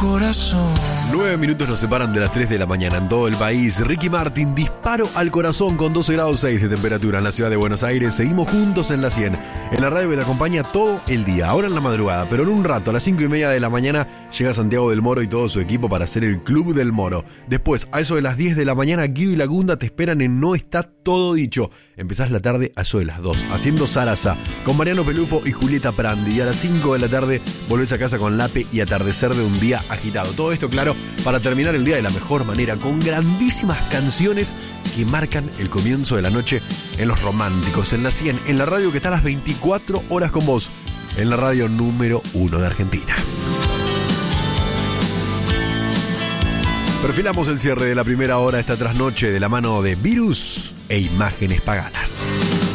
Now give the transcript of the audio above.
corazón. 9 minutos nos separan de las 3 de la mañana en todo el país. Ricky Martin, Disparo al Corazón, con 12 grados 6 de temperatura en la ciudad de Buenos Aires. Seguimos juntos en la 100, en la radio que te acompaña todo el día. Ahora en la madrugada, pero en un rato, a las 5:30 de la mañana, llega Santiago del Moro y todo su equipo para hacer el Club del Moro. Después, a eso de las 10 de la mañana, Guido y Lagunda te esperan en No Está Todo Dicho. Empezás la tarde a eso de las 2, haciendo Sarasa, con Mariano Pelufo y Julieta Prandi. Y a las 5 de la tarde, volvés a casa con Lape y Atardecer de un día agitado. Todo esto, claro, para terminar el día de la mejor manera, con grandísimas canciones que marcan el comienzo de la noche en Los Románticos, en la 100, en la radio que está a las 24 horas con vos, en la radio número 1 de Argentina. Perfilamos el cierre de la primera hora esta trasnoche de la mano de Virus e Imágenes Paganas.